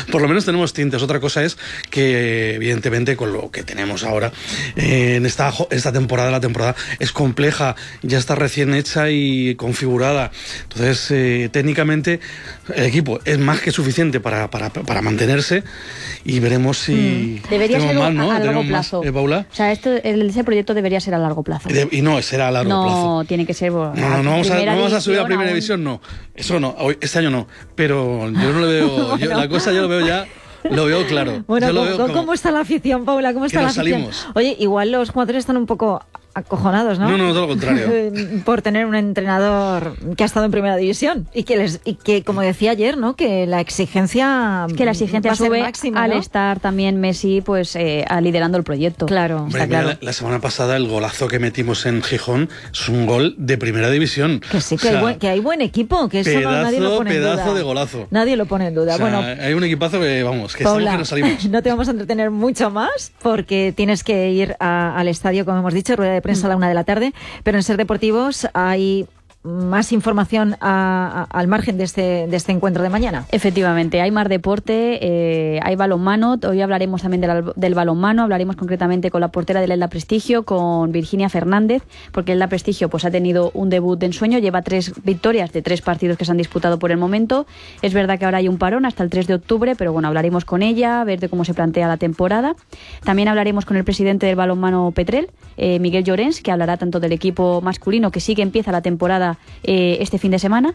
Por lo menos tenemos tintes. Otra cosa es que, evidentemente, con lo que tenemos ahora, en esta temporada, la temporada es compleja, ya está recién hecha y configurada. Entonces, técnicamente, el equipo es más que suficiente para mantenerse y veremos si debería ser mal, ¿no? a largo plazo. Paula. O sea, ese proyecto debería ser a largo plazo. Y no, será a largo plazo. No, tiene que ser... No vamos a subir a primera división, no. Eso no, este año no. Pero yo no le veo... Bueno. La cosa yo lo veo ya... Lo veo claro. Bueno, ¿cómo está la afición, Paula? ¿Cómo está la afición? Salimos. Oye, igual los jugadores están un poco acojonados, ¿no? No, todo lo contrario. Por tener un entrenador que ha estado en primera división y que como decía ayer, ¿no? Que la exigencia sube máxima, al ¿no? estar también Messi pues liderando el proyecto. Claro. Hombre, está claro. la semana pasada el golazo que metimos en Gijón es un gol de primera división. Que sí, que hay buen equipo, que eso nadie lo pone en duda. Pedazo de golazo. Nadie lo pone en duda. Bueno, hay un equipazo que, vamos, que Paula, estamos que nos salimos. No te vamos a entretener mucho más porque tienes que ir al estadio, como hemos dicho, rueda de prensa a la 1 de la tarde, pero en Ser Deportivos hay más información al margen de este encuentro de mañana. Efectivamente, hay más deporte, hay balonmano. Hoy hablaremos también del balonmano, hablaremos concretamente con la portera del Elda Prestigio, con Virginia Fernández, porque el Elda Prestigio pues ha tenido un debut de ensueño, lleva 3 victorias de 3 partidos que se han disputado por el momento. Es verdad que ahora hay un parón hasta el 3 de octubre, pero bueno, hablaremos con ella, a ver de cómo se plantea la temporada. También hablaremos con el presidente del balonmano Petrel, Miguel Llorens, que hablará tanto del equipo masculino, que sí que empieza la temporada este fin de semana,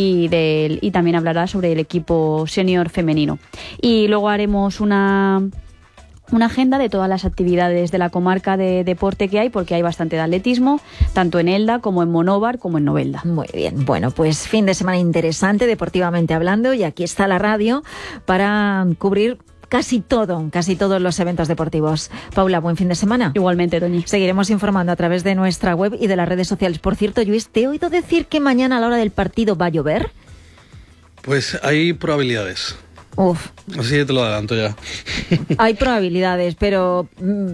y también hablará sobre el equipo senior femenino. Y luego haremos una agenda de todas las actividades de la comarca de deporte que hay, porque hay bastante de atletismo, tanto en Elda como en Monóvar como en Novelda. Muy bien, bueno, pues fin de semana interesante deportivamente hablando, y aquí está la radio para cubrir casi todos los eventos deportivos. Paula, buen fin de semana. Igualmente, Toñi. Seguiremos informando a través de nuestra web y de las redes sociales. Por cierto, Luis, ¿te he oído decir que mañana a la hora del partido va a llover? Pues hay probabilidades. Uf. Así te lo adelanto ya. Hay probabilidades, pero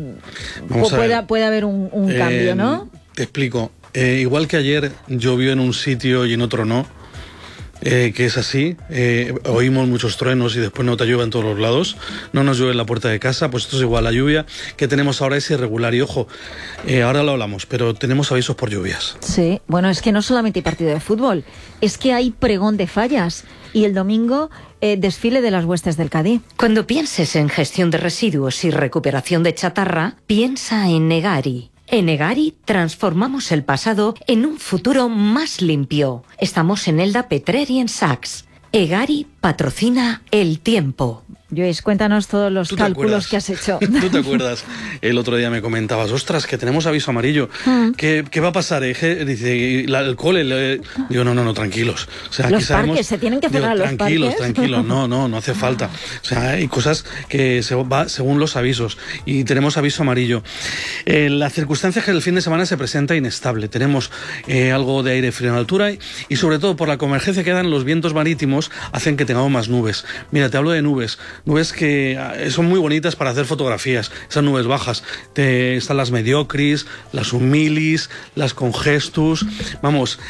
puede haber un cambio, ¿no? Te explico. Igual que ayer llovió en un sitio y en otro no, que es así, oímos muchos truenos y después no te llueve en todos los lados, no nos llueve en la puerta de casa, pues esto es igual. La lluvia que tenemos ahora es irregular y ojo, ahora lo hablamos, pero tenemos avisos por lluvias. Sí, bueno, es que no solamente hay partido de fútbol, es que hay pregón de fallas y el domingo desfile de las huestes del Cadí. Cuando pienses en gestión de residuos y recuperación de chatarra, piensa en Egari. En Egari transformamos el pasado en un futuro más limpio. Estamos en Elda, Petrer y en Saks. Egari patrocina el tiempo. Luis, cuéntanos todos los cálculos que has hecho. ¿Tú te acuerdas? El otro día me comentabas, ostras, que tenemos aviso amarillo. ¿Qué va a pasar? Dice, el cole. Digo, no, tranquilos. O sea, los parques, se tienen que cerrar los tranquilos, parques. Tranquilos, no hace falta. O sea, hay cosas que se va según los avisos. Y tenemos aviso amarillo. La circunstancia es que el fin de semana se presenta inestable. Tenemos algo de aire frío en altura y sobre todo por la convergencia que dan los vientos marítimos hacen que tengamos más nubes. Mira, te hablo de nubes. Nubes que son muy bonitas para hacer fotografías, esas nubes bajas. Están las mediocris, las humilis, las congestus, vamos,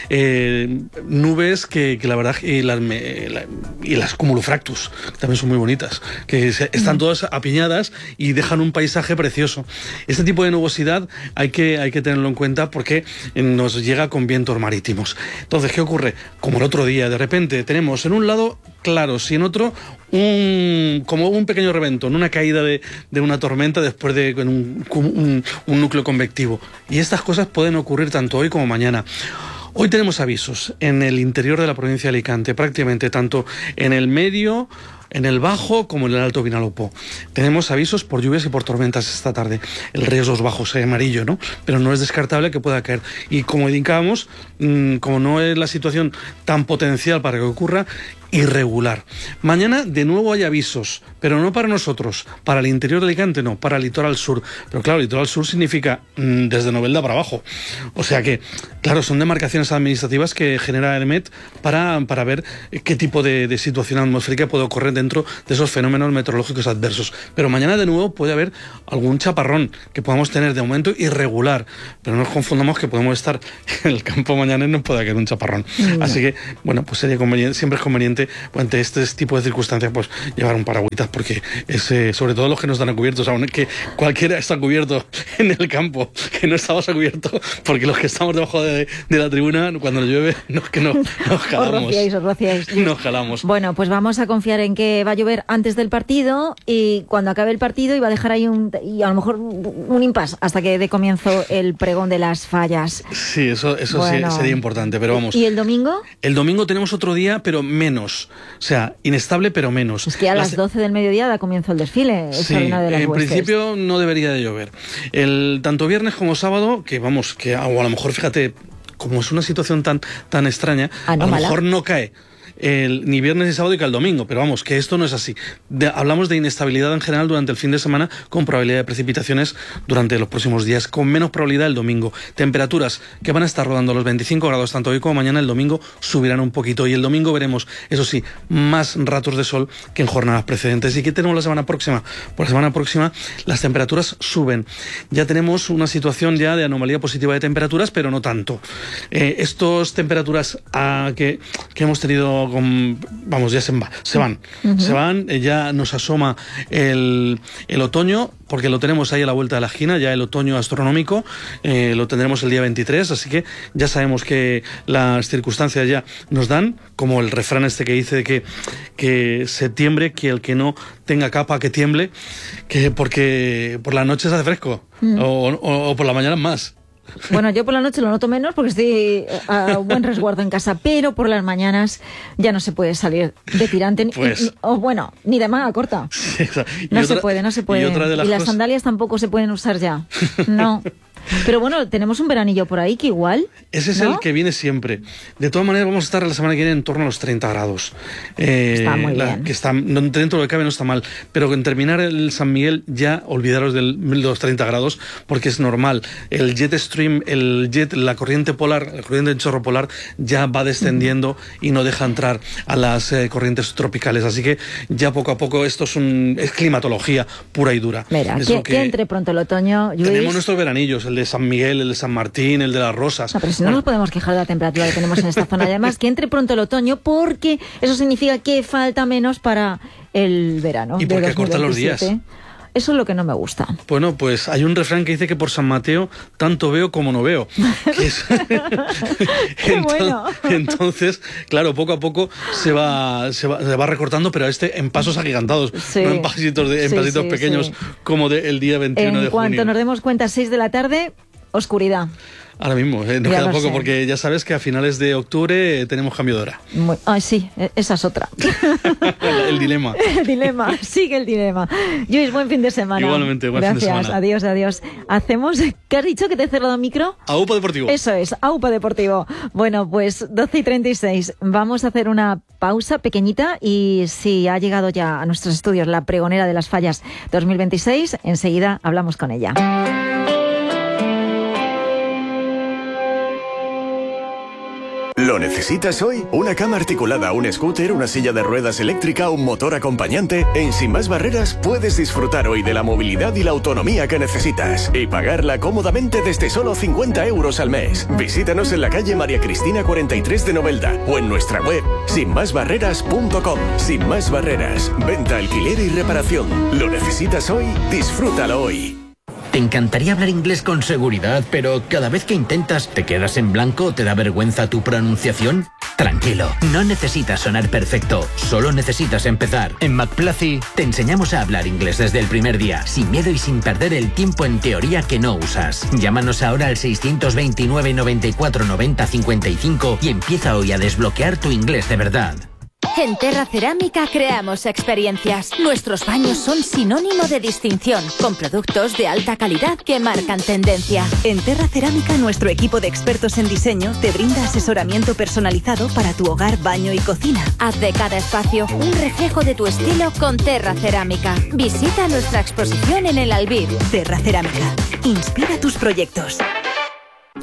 nubes que la verdad, y las cumulofractus, también son muy bonitas, que están todas apiñadas y dejan un paisaje precioso. Este tipo de nubosidad hay que tenerlo en cuenta porque nos llega con vientos marítimos. Entonces, ¿qué ocurre? Como el otro día, de repente tenemos en un lado claros y en otro como un pequeño reventón, una caída de una tormenta después de un núcleo convectivo. Y estas cosas pueden ocurrir tanto hoy como mañana. Hoy tenemos avisos en el interior de la provincia de Alicante, prácticamente tanto en el medio, en el bajo como en el Alto Vinalopó. Tenemos avisos por lluvias y por tormentas esta tarde. El riesgo es bajo, amarillo, ¿no? Pero no es descartable que pueda caer. Y como indicábamos, como no es la situación tan potencial para que ocurra, irregular. Mañana de nuevo hay avisos, pero no para nosotros, para el interior de Alicante no, para el litoral sur. Pero claro, litoral sur significa desde Novelda para abajo. O sea que, claro, son demarcaciones administrativas que genera el EMET para ver qué tipo de situación atmosférica puede ocurrir dentro de esos fenómenos meteorológicos adversos. Pero mañana de nuevo puede haber algún chaparrón que podamos tener de momento irregular, pero no nos confundamos que podemos estar en el campo mañana y no puede haber un chaparrón. Así que, bueno, pues sería conveniente, siempre es conveniente ante este tipo de circunstancias pues llevar un paragüitas, porque es, sobre todo los que no están cubiertos, aunque cualquiera está cubierto en el campo, que no estamos a cubierto, porque los que estamos debajo de la tribuna, cuando llueve, nos jalamos. Os rociáis. Nos jalamos. Bueno, pues vamos a confiar en que va a llover antes del partido y cuando acabe el partido iba a dejar ahí y a lo mejor un impasse hasta que dé comienzo el pregón de las fallas. Sí, eso bueno, sí sería importante, pero vamos. ¿Y el domingo? El domingo tenemos otro día, pero menos. O sea, inestable, pero menos. Es que a las 12 del mediodía da comienzo el desfile. Sí, en principio no debería de llover. Tanto viernes como sábado, o a lo mejor, fíjate, como es una situación tan extraña, anómala. A lo mejor no cae ni viernes ni sábado y que el domingo, pero vamos, que esto no es así. Hablamos de inestabilidad en general durante el fin de semana, con probabilidad de precipitaciones durante los próximos días, con menos probabilidad el domingo. Temperaturas que van a estar rodando los 25 grados tanto hoy como mañana. El domingo subirán un poquito y el domingo veremos, eso sí, más ratos de sol que en jornadas precedentes. ¿Y qué tenemos la semana próxima? Por la semana próxima las temperaturas suben. Ya tenemos una situación ya de anomalía positiva de temperaturas, pero no tanto. Estas temperaturas que hemos tenido ya se van. Se van, ya nos asoma el otoño, porque lo tenemos ahí a la vuelta de la esquina, ya el otoño astronómico, lo tendremos el día 23, así que ya sabemos que las circunstancias ya nos dan, como el refrán este que dice que septiembre, que el que no tenga capa que tiemble, porque por las noches hace fresco, o por la mañana más. Bueno, yo por la noche lo noto menos porque estoy a buen resguardo en casa, pero por las mañanas ya no se puede salir de tirante, ni de manga corta. Sí, no se puede. Y las sandalias tampoco se pueden usar ya. No. Pero bueno, tenemos un veranillo por ahí que igual... Ese es, ¿no?, el que viene siempre. De todas maneras, vamos a estar la semana que viene en torno a los 30 grados. Está muy bien. Que está, dentro de lo que cabe no está mal. Pero en terminar el San Miguel, ya olvidaros de los 30 grados, porque es normal. El jet stream, la corriente polar, la corriente del chorro polar, ya va descendiendo y no deja entrar a las corrientes tropicales. Así que ya poco a poco esto es climatología pura y dura. Mira, que entre pronto el otoño, Luis. Tenemos nuestros veranillos, el de San Miguel, el de San Martín, el de las Rosas. No, pero si no nos podemos quejar de la temperatura que tenemos en esta zona. Además, que entre pronto el otoño, porque eso significa que falta menos para el verano. Y porque cortan los días. Eso es lo que no me gusta. Bueno, pues hay un refrán que dice que por San Mateo tanto veo como no veo. Entonces, claro, poco a poco se va recortando, pero en pasos agigantados, no en pasitos pequeños como el día 21 de junio. En cuanto nos demos cuenta, 6 de la tarde, oscuridad. Ahora mismo, nos queda poco, porque ya sabes que a finales de octubre tenemos cambio de hora. Sí, esa es otra. El dilema. El dilema, sigue el dilema. Luis, buen fin de semana. Igualmente, buen fin de semana. Adiós. Hacemos, ¿qué has dicho que te he cerrado el micro? AUPA Deportivo. Eso es, AUPA Deportivo. Bueno, pues 12:36. Vamos a hacer una pausa pequeñita y si ha llegado ya a nuestros estudios la pregonera de las fallas 2026, enseguida hablamos con ella. ¿Lo necesitas hoy? ¿Una cama articulada, un scooter, una silla de ruedas eléctrica, un motor acompañante? En Sin Más Barreras puedes disfrutar hoy de la movilidad y la autonomía que necesitas y pagarla cómodamente desde solo 50 euros al mes. Visítanos en la calle María Cristina 43 de Novelda o en nuestra web sinmasbarreras.com. Sin Más Barreras, venta, alquiler y reparación. ¿Lo necesitas hoy? Disfrútalo hoy. Te encantaría hablar inglés con seguridad, pero cada vez que intentas, ¿te quedas en blanco o te da vergüenza tu pronunciación? Tranquilo, no necesitas sonar perfecto, solo necesitas empezar. En McPlathy te enseñamos a hablar inglés desde el primer día, sin miedo y sin perder el tiempo en teoría que no usas. Llámanos ahora al 629 94 90 55 y empieza hoy a desbloquear tu inglés de verdad. En Terra Cerámica creamos experiencias. Nuestros baños son sinónimo de distinción, con productos de alta calidad que marcan tendencia. En Terra Cerámica, nuestro equipo de expertos en diseño te brinda asesoramiento personalizado para tu hogar, baño y cocina. Haz de cada espacio un reflejo de tu estilo con Terra Cerámica. Visita nuestra exposición en el Albir. Terra Cerámica. Inspira tus proyectos.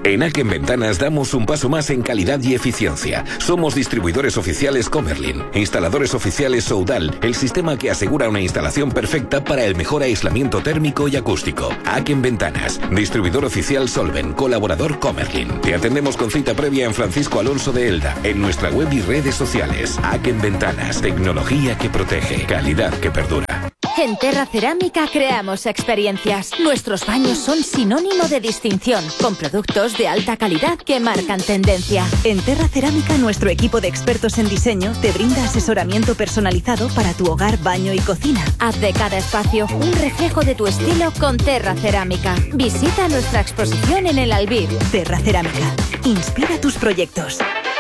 En Aken Ventanas damos un paso más en calidad y eficiencia. Somos distribuidores oficiales Comerlin, instaladores oficiales Soudal, el sistema que asegura una instalación perfecta para el mejor aislamiento térmico y acústico. Aken Ventanas, distribuidor oficial Solven, colaborador Comerlin. Te atendemos con cita previa en Francisco Alonso de Elda, en nuestra web y redes sociales. Aken Ventanas, tecnología que protege, calidad que perdura. En Terra Cerámica creamos experiencias. Nuestros baños son sinónimo de distinción, con productos de alta calidad que marcan tendencia. En Terra Cerámica, nuestro equipo de expertos en diseño te brinda asesoramiento personalizado para tu hogar, baño y cocina. Haz de cada espacio un reflejo de tu estilo con Terra Cerámica. Visita nuestra exposición en el Albir. Terra Cerámica. Inspira tus proyectos.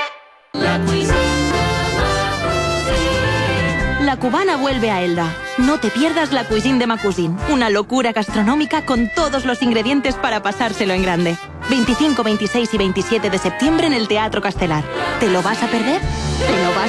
La cubana vuelve a Elda. No te pierdas la Cuisine de Ma Cuisine, una locura gastronómica con todos los ingredientes para pasárselo en grande. 25, 26 y 27 de septiembre en el Teatro Castelar. ¿Te lo vas a perder? ¿Te lo vas